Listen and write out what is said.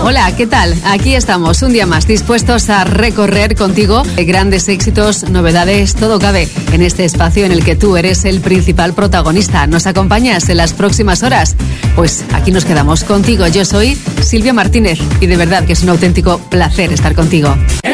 Hola, ¿qué tal? Aquí estamos un día más dispuestos a recorrer contigo grandes éxitos, novedades, todo cabe en este espacio en el que tú eres el principal protagonista. ¿Nos acompañas en las próximas horas? Pues aquí nos quedamos contigo. Yo soy Silvia Martínez y de verdad que es un auténtico placer estar contigo.